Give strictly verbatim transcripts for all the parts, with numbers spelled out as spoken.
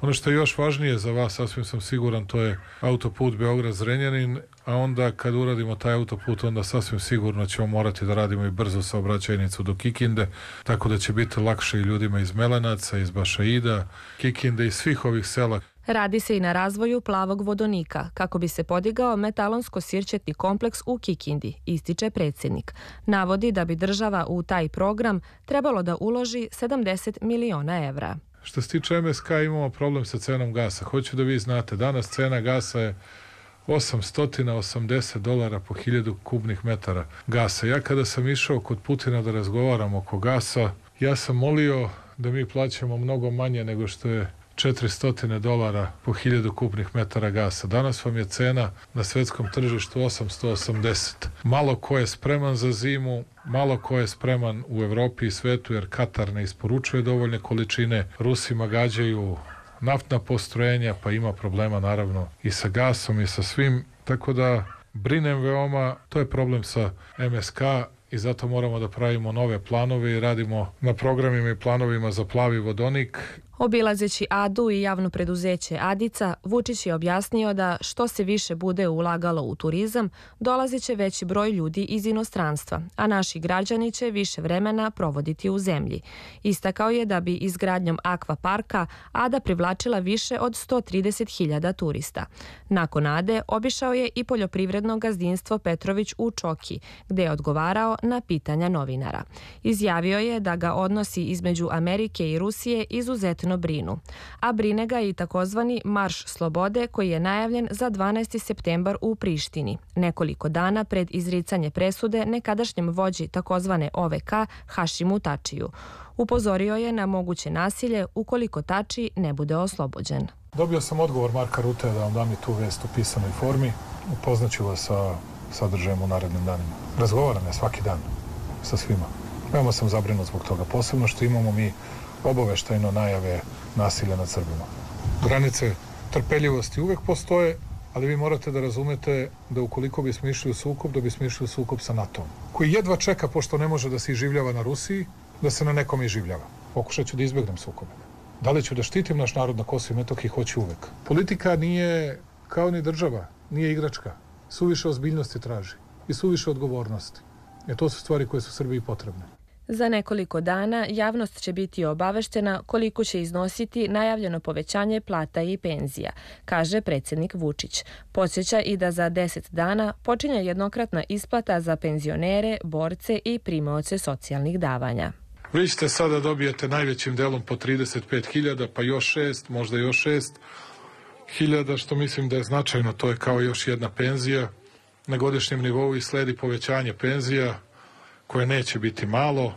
Ono što je još važnije za vas, sasvim sam siguran, to je autoput Beograd-Zrenjanin, a onda kad uradimo taj autoput, onda sasvim sigurno ćemo morati da radimo i brzo saobraćajnicu do Kikinde, tako da će biti lakše i ljudima iz Melenaca, iz Bašaida, Kikinde i svih ovih sela. Radi se i na razvoju plavog vodonika, kako bi se podigao metalonsko-sirćetni kompleks u Kikindi, ističe predsjednik. Navodi da bi država u taj program trebalo da uloži sedamdeset miliona evra. Što se tiče M S K, imamo problem sa cenom gasa. Hoću da vi znate, danas cena gasa je osamsto osamdeset dolara po hiljadu kubnih metara gasa. Ja kada sam išao kod Putina da razgovaram oko gasa, ja sam molio da mi plaćamo mnogo manje nego što je četiristo dolara po hiljadu kubnih metara gasa. Danas vam je cena na svetskom tržištu osamsto osamdeset. Malo ko je spreman za zimu, malo ko je spreman u Evropi i svetu, jer Katar ne isporučuje dovoljne količine. Rusima gađaju naftna postrojenja, pa ima problema naravno i sa gasom i sa svim. Tako da brinem veoma, to je problem sa M S K i zato moramo da pravimo nove planove i radimo na programima i planovima za plavi vodonik. Obilazeći Adu i javno preduzeće Adica, Vučić je objasnio da što se više bude ulagalo u turizam, dolazit će veći broj ljudi iz inostranstva, a naši građani će više vremena provoditi u zemlji. Istakao je da bi izgradnjom akvaparka Ada privlačila više od sto trideset hiljada turista. Nakon Ade obišao je i poljoprivredno gazdinstvo Petrović u Čoki, gde je odgovarao na pitanja novinara. Izjavio je da ga odnosi između Amerike i Rusije izuzetno brinu, a brine ga i takozvani Marš slobode koji je najavljen za dvanaesti septembar u Prištini, nekoliko dana pred izricanje presude nekadašnjem vođi takozvane O V K Hašimu Tačiju. Upozorio je na moguće nasilje ukoliko Tači ne bude oslobođen. Dobio sam odgovor Marka Rutea da vam dam i tu vest u pisanoj formi. Upoznaću vas sa sadržajem u narednim danima. Razgovaram je svaki dan sa svima. Veoma sam zabrinut zbog toga, posebno što imamo mi obaveštajno najave nasilja nad Srbima. Granice trpeljivosti uvek postoje, ali vi morate da razumete da ukoliko bismo išli u sukob, da bismo išli u sukob sa NATO-om, koji jedva čeka, pošto ne može da se iživljava na Rusiji, da se na nekom iživljava. Pokušat ću da izbjegnem sukobe. Da li ću da štitim naš narod na Kosovu i Metohiji? Hoću uvek. Politika nije kao ni država, nije igračka. Suviše ozbiljnosti traži i suviše odgovornosti. E to su stvari koje su Srbiji potrebne. Za nekoliko dana javnost će biti obaveštena koliko će iznositi najavljeno povećanje plata i penzija, kaže predsjednik Vučić. Podsjeća i da za deset dana počinje jednokratna isplata za penzionere, borce i primaoce socijalnih davanja. Vi ćete sada dobijete najvećim delom po trideset pet hiljada, pa još šest, možda još šest hiljada, što mislim da je značajno. To je kao još jedna penzija na godišnjem nivou i sledi povećanje penzija koje neće biti malo,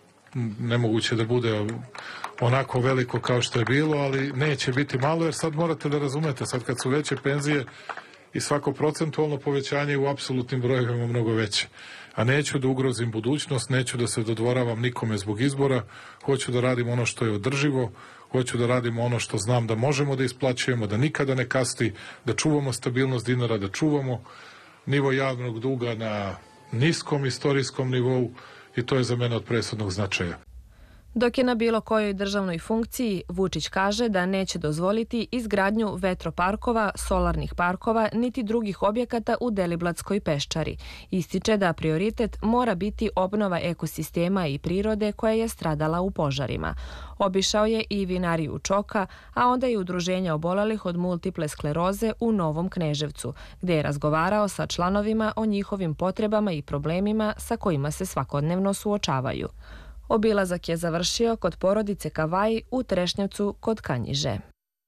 nemoguće da bude onako veliko kao što je bilo, ali neće biti malo, jer sad morate da razumete, sad kad su veće penzije i svako procentualno povećanje u apsolutnim brojevima mnogo veće. A neću da ugrozim budućnost, neću da se dodvoravam nikome zbog izbora, hoću da radim ono što je održivo, hoću da radimo ono što znam da možemo da isplaćujemo, da nikada ne kasti, da čuvamo stabilnost dinara, da čuvamo nivo javnog duga na niskom istorijskom nivou i to je za mene od presudnog značaja. Dok je na bilo kojoj državnoj funkciji, Vučić kaže da neće dozvoliti izgradnju vetroparkova, solarnih parkova, niti drugih objekata u Deliblatskoj peščari. Ističe da prioritet mora biti obnova ekosistema i prirode koja je stradala u požarima. Obišao je i vinariju Čoka, a onda i udruženja obolelih od multiple skleroze u Novom Kneževcu, gde je razgovarao sa članovima o njihovim potrebama i problemima sa kojima se svakodnevno suočavaju. Obilazak je završio kod porodice Kavaj u Trešnjevcu kod Kanjiže.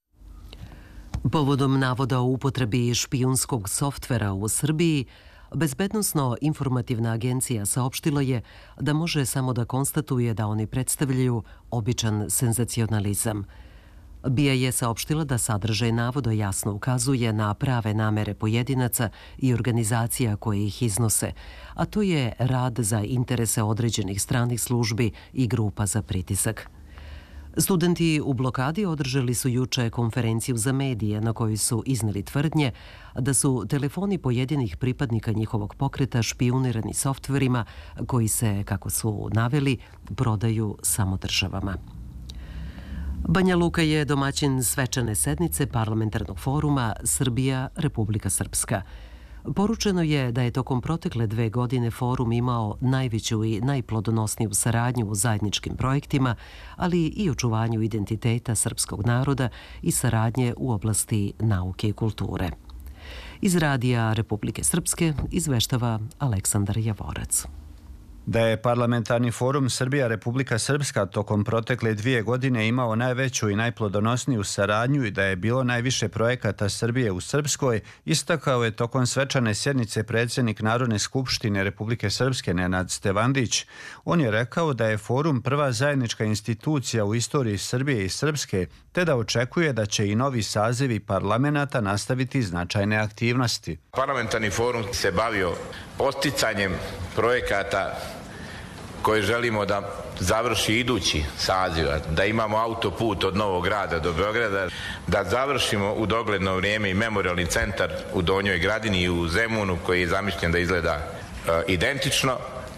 Povodom navoda o upotrebi špijunskog softvera u Srbiji, Bezbednosno-informativna agencija saopštila je da može samo da konstatuje da oni predstavljaju običan senzacionalizam. B I A je saopštila da sadržaj navoda jasno ukazuje na prave namere pojedinaca i organizacija koje ih iznose, a to je rad za interese određenih stranih službi i grupa za pritisak. Studenti u blokadi održali su juče konferenciju za medije na kojoj su izneli tvrdnje da su telefoni pojedinih pripadnika njihovog pokreta špijunirani softverima koji se, kako su naveli, prodaju samo državama. Banja Luka je domaćin svečane sednice parlamentarnog foruma Srbija – Republika Srpska. Poručeno je da je tokom protekle dve godine forum imao najveću i najplodonosniju saradnju u zajedničkim projektima, ali i očuvanju identiteta srpskog naroda i saradnje u oblasti nauke i kulture. Iz Radija Republike Srpske izveštava Aleksandar Javorac. Da je parlamentarni forum Srbija Republika Srpska tokom protekle dvije godine imao najveću i najplodonosniju saradnju i da je bilo najviše projekata Srbije u Srpskoj, istakao je tokom svečane sjednice predsjednik Narodne skupštine Republike Srpske Nenad Stevandić. On je rekao da je forum prva zajednička institucija u istoriji Srbije i Srpske, te da očekuje da će i novi sazivi parlamenta nastaviti značajne aktivnosti. Parlamentarni forum se bavio posticanjem projekata koje želimo da završi idući saziv, da imamo autoput od Novog Grada do Beograda, da završimo u dogledno vrijeme i memorijalni centar u Donjoj Gradini i u Zemunu koji je zamišljen da izgleda e, identično,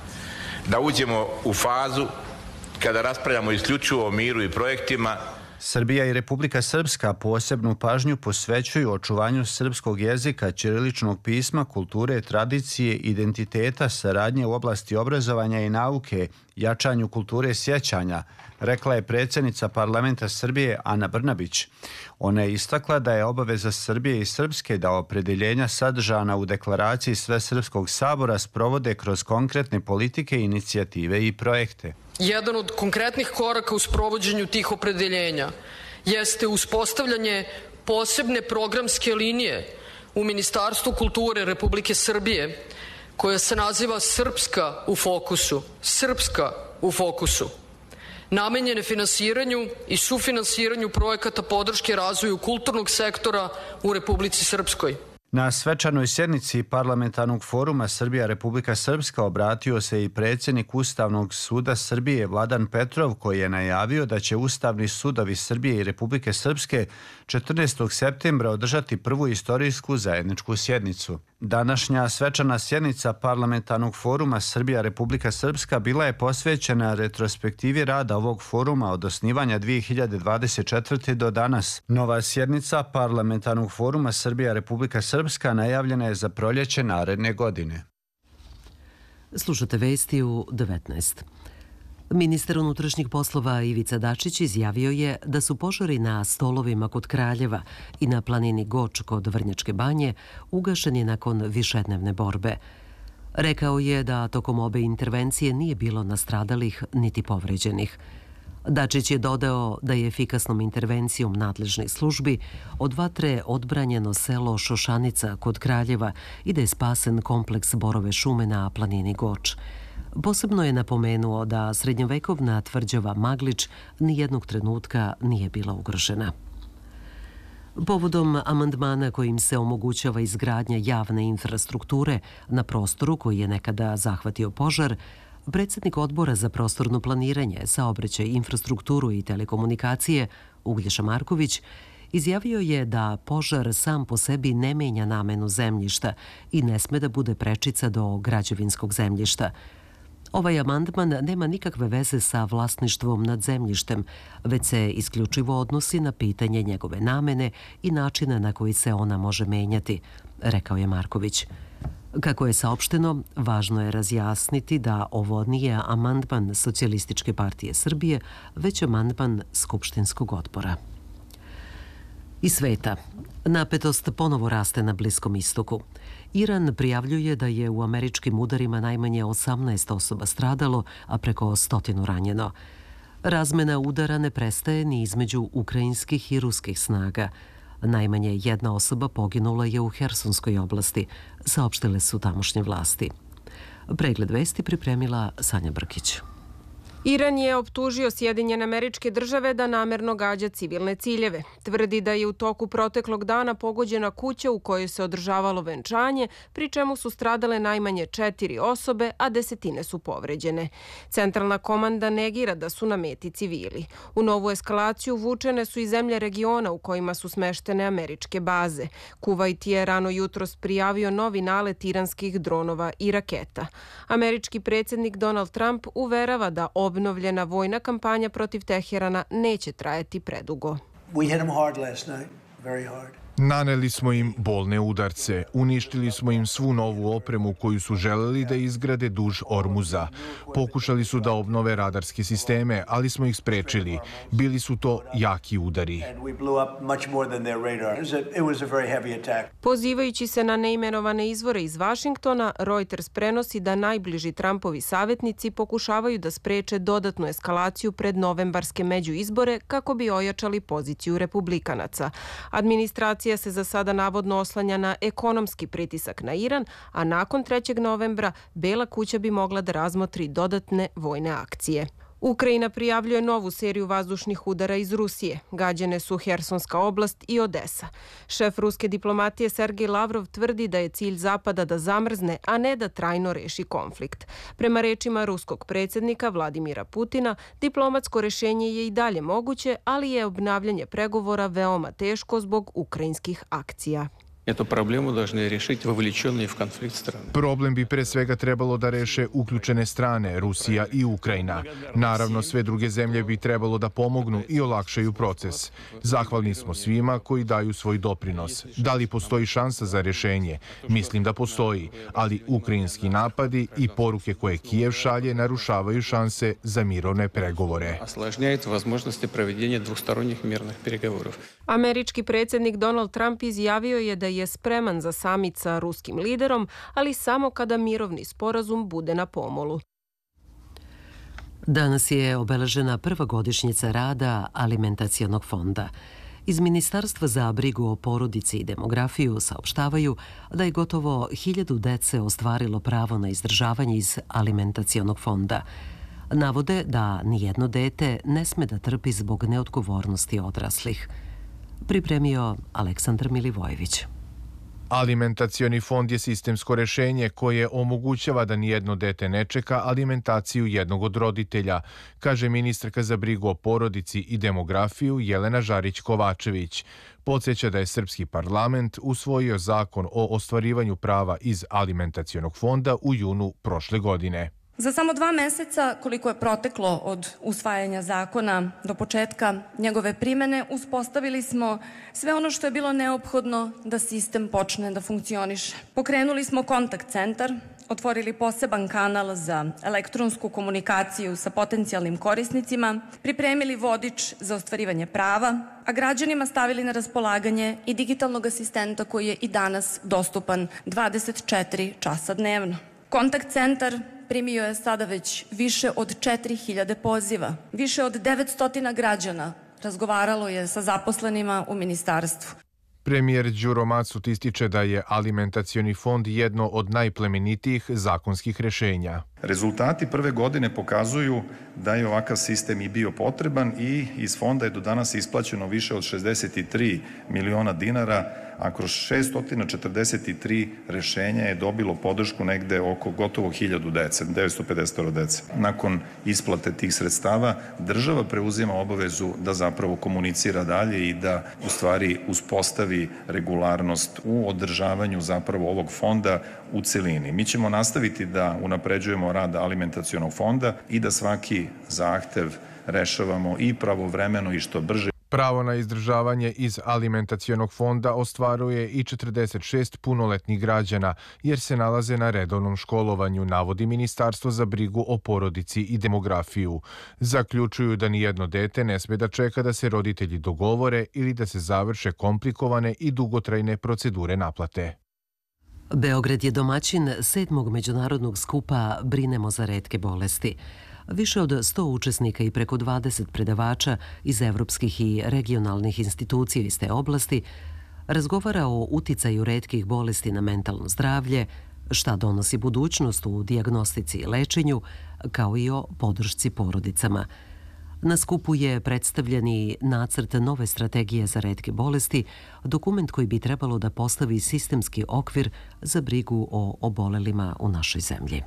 da uđemo u fazu kada raspravljamo isključivo o miru i projektima. Srbija i Republika Srpska posebnu pažnju posvećuju očuvanju srpskog jezika, ćiriličnog pisma, kulture, tradicije, identiteta, saradnje u oblasti obrazovanja i nauke, jačanju kulture sjećanja, rekla je predsjednica parlamenta Srbije Ana Brnabić. Ona je istakla da je obaveza Srbije i Srpske da opredeljenja sadržana u deklaraciji Svesrpskog sabora sprovode kroz konkretne politike, inicijative i projekte. Jedan od konkretnih koraka u sprovođenju tih opredeljenja jeste uspostavljanje posebne programske linije u Ministarstvu kulture Republike Srbije koja se naziva Srpska u fokusu. Srpska u fokusu. Namenjene finansiranju i sufinansiranju projekata podrške razvoju kulturnog sektora u Republici Srpskoj. Na svečanoj sjednici parlamentarnog foruma Srbija Republika Srpska obratio se i predsjednik Ustavnog suda Srbije Vladan Petrov, koji je najavio da će Ustavni sudovi Srbije i Republike Srpske četrnaestog septembra održati prvu istorijsku zajedničku sjednicu. Današnja svečana sjednica parlamentarnog foruma Srbija Republika Srpska bila je posvećena retrospektivi rada ovog foruma od osnivanja dvije hiljade dvadeset četvrte. do danas. Nova sjednica parlamentarnog foruma Srbija Republika Srpska najavljena je za proljeće naredne godine. Slušate vesti u devetnaest. Ministar unutrašnjih poslova Ivica Dačić izjavio je da su požari na stolovima kod Kraljeva i na planini Goč kod Vrnjačke banje ugašeni nakon višednevne borbe. Rekao je da tokom obe intervencije nije bilo nastradalih niti povređenih. Dačić je dodao da je efikasnom intervencijom nadležnih službi od vatre odbranjeno selo Šošanica kod Kraljeva i da je spasen kompleks Borove šume na planini Goč. Posebno je napomenuo da srednjovekovna tvrđava Maglić nijednog trenutka nije bila ugrožena. Povodom amandmana kojim se omogućava izgradnja javne infrastrukture na prostoru koji je nekada zahvatio požar, predsjednik Odbora za prostorno planiranje, saobraćaj, infrastrukturu i telekomunikacije Uglješa Marković izjavio je da požar sam po sebi ne menja namenu zemljišta i ne sme da bude prečica do građevinskog zemljišta. Ovaj amandman nema nikakve veze sa vlasništvom nad zemljištem, već se isključivo odnosi na pitanje njegove namene i načina na koji se ona može menjati, rekao je Marković. Kako je saopšteno, važno je razjasniti da ovo nije amandman Socijalističke partije Srbije, već amandman Skupštinskog odbora. Iz sveta. Napetost ponovo raste na Bliskom istoku. Iran prijavljuje da je u američkim udarima najmanje osamnaest osoba stradalo, a preko stotinu ranjeno. Razmena udara ne prestaje ni između ukrajinskih i ruskih snaga. Najmanje jedna osoba poginula je u Hersonskoj oblasti, saopštile su tamošnje vlasti. Pregled vesti pripremila Sanja Brkić. Iran je optužio Sjedinjene Američke Države da namerno gađa civilne ciljeve. Tvrdi da je u toku proteklog dana pogođena kuća u kojoj se održavalo venčanje, pri čemu su stradale najmanje četiri osobe, a desetine su povređene. Centralna komanda negira da su na meti civili. U novu eskalaciju vučene su i zemlje regiona u kojima su smeštene američke baze. Kuvajt je rano jutros prijavio novi nalet iranskih dronova i raketa. Američki predsjednik Donald Trump uverava da ove obnovljena vojna kampanja protiv Teherana neće trajati predugo. We hit them hard last night, very hard. Naneli smo im bolne udarce, uništili smo im svu novu opremu koju su želeli da izgrade duž Ormuza. Pokušali su da obnove radarske sisteme, ali smo ih sprečili. Bili su to jaki udari. Pozivajući se na neimenovane izvore iz Vašingtona, Reuters prenosi da najbliži Trumpovi savjetnici pokušavaju da spreče dodatnu eskalaciju pred novembarske međuizbore kako bi ojačali poziciju republikanaca. Administracija se za sada navodno oslanja na ekonomski pritisak na Iran, a nakon trećeg novembra Bela kuća bi mogla da razmotri dodatne vojne akcije. Ukrajina prijavljuje novu seriju vazdušnih udara iz Rusije. Gađene su Hersonska oblast i Odesa. Šef ruske diplomatije Sergej Lavrov tvrdi da je cilj Zapada da zamrzne, a ne da trajno reši konflikt. Prema rečima ruskog predsjednika Vladimira Putina, diplomatsko rešenje je i dalje moguće, ali je obnavljanje pregovora veoma teško zbog ukrajinskih akcija. Эту проблему должны решить вовлеченные в конфликт страны. Problem bi pre svega trebalo da reše uključene strane, Rusija i Ukrajina. Naravno, sve druge zemlje bi trebalo da pomognu i olakšaju proces. Zahvalni smo svima koji daju svoj doprinos. Da li postoji šansa za rešenje? Mislim da postoji, ali ukrajinski napadi i poruke koje Kijev šalje narušavaju šanse za mirovne pregovore. Осложняет возможности проведения двусторонних мирных переговоров. Američki predsjednik Donald Trump izjavio je da je spreman za samit sa ruskim liderom, ali samo kada mirovni sporazum bude na pomolu. Danas je obeležena prva godišnjica rada Alimentacionog fonda. Iz Ministarstva za brigu o porodici i demografiju saopštavaju da je gotovo hiljadu dece ostvarilo pravo na izdržavanje iz Alimentacionog fonda. Navode da nijedno dete ne sme da trpi zbog neodgovornosti odraslih. Pripremio Aleksandar Milivojević. Alimentacioni fond je sistemsko rešenje koje omogućava da nijedno dete ne čeka alimentaciju jednog od roditelja, kaže ministarka za brigu o porodici i demografiju Jelena Žarić-Kovačević. Podsjeća da je srpski parlament usvojio zakon o ostvarivanju prava iz alimentacionog fonda u junu prošle godine. Za samo dva meseca, koliko je proteklo od usvajanja zakona do početka njegove primene, uspostavili smo sve ono što je bilo neophodno da sistem počne da funkcioniše. Pokrenuli smo kontakt centar, otvorili poseban kanal za elektronsku komunikaciju sa potencijalnim korisnicima, pripremili vodič za ostvarivanje prava, a građanima stavili na raspolaganje i digitalnog asistenta koji je i danas dostupan dvadeset četiri časa dnevno. Kontakt centar primio je sada već više od četiri hiljade poziva. Više od devetsto građana razgovaralo je sa zaposlenima u ministarstvu. Premijer Đuro Macut ističe da je alimentacioni fond jedno od najplemenitijih zakonskih rešenja. Rezultati prve godine pokazuju da je ovakav sistem i bio potreban i iz fonda je do danas isplaćeno više od šezdeset tri miliona dinara, a kroz šesto četrdeset tri rešenja je dobilo podršku negde oko gotovo hiljadu dece, devetsto pedeset dece. Nakon isplate tih sredstava, država preuzima obavezu da zapravo komunicira dalje i da u stvari uspostavi regularnost u održavanju zapravo ovog fonda u celini. Mi ćemo nastaviti da unapređujemo rad alimentacionog fonda i da svaki zahtev rešavamo i pravovremeno i što brže. Pravo na izdržavanje iz alimentacionog fonda ostvaruje i četrdeset šest punoletnih građana, jer se nalaze na redovnom školovanju, navodi Ministarstvo za brigu o porodici i demografiju. Zaključuju da nijedno dete ne sme da čeka da se roditelji dogovore ili da se završe komplikovane i dugotrajne procedure naplate. Beograd je domaćin sedmog međunarodnog skupa Brinemo za retke bolesti. Više od sto učesnika i preko dvadeset predavača iz evropskih i regionalnih institucija iz te oblasti razgovara o uticaju retkih bolesti na mentalno zdravlje, šta donosi budućnost u dijagnostici i lečenju, kao i o podršci porodicama. Na skupu je predstavljen i nacrt nove strategije za retke bolesti, dokument koji bi trebalo da postavi sistemski okvir za brigu o obolelima u našoj zemlji.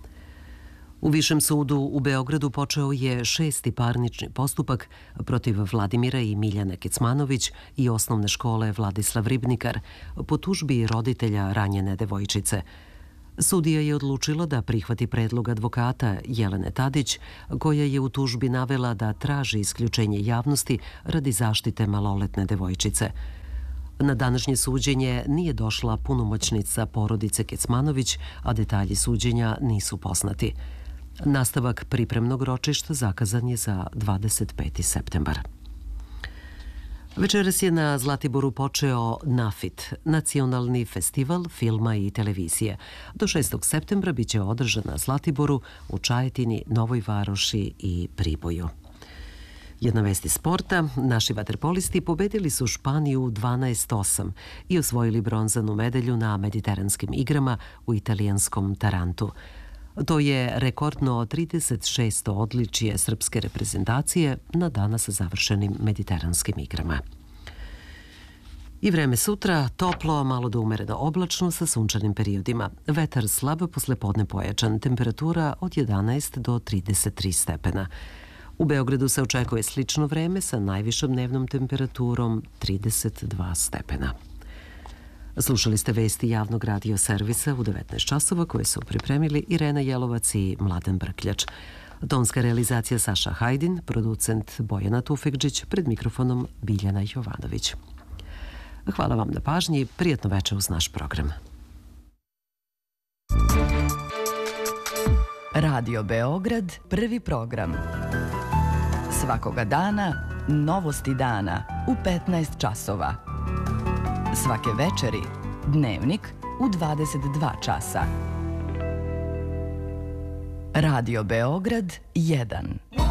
U Višem sudu u Beogradu počeo je šesti parnični postupak protiv Vladimira i Miljane Kecmanović i osnovne škole Vladislav Ribnikar po tužbi roditelja ranjene devojčice. Sudija je odlučila da prihvati predlog advokata Jelene Tadić, koja je u tužbi navela da traži isključenje javnosti radi zaštite maloletne devojčice. Na današnje suđenje nije došla punomoćnica porodice Kecmanović, a detalji suđenja nisu poznati. Nastavak pripremnog ročišta zakazan je za dvadeset peti septembar. Večeras je na Zlatiboru počeo NAFIT, Nacionalni festival filma i televizije. Do šestog septembra biće održan na Zlatiboru, u Čajetini, Novoj Varoši i Priboju. Jedna vest iz sporta. Naši vaterpolisti pobedili su Španiju dvanaest osam i osvojili bronzanu medalju na Mediteranskim igrama u italijanskom Tarantu. To je rekordno trideset šesto odličje srpske reprezentacije na danas završenim Mediteranskim igrama. I vreme sutra, toplo, malo do umereno oblačno sa sunčanim periodima. Vetar slab, poslepodne pojačan, temperatura od jedanaest do trideset tri stepena. U Beogradu se očekuje slično vreme sa najvišom dnevnom temperaturom trideset dva stepena. Slušali ste vesti javnog radio servisa u devetnaest časova koje su pripremili Irena Jelovac i Mladen Brkljač. Tonska realizacija Saša Hajdin, producent Bojana Tufekđić, pred mikrofonom Biljana Jovanović. Hvala vam na pažnji, prijatno večer uz naš program. Radio Beograd, prvi program. Svakoga dana, novosti dana u petnaest časova. Svake večeri, dnevnik u dvadeset dva časa. Radio Beograd jedan.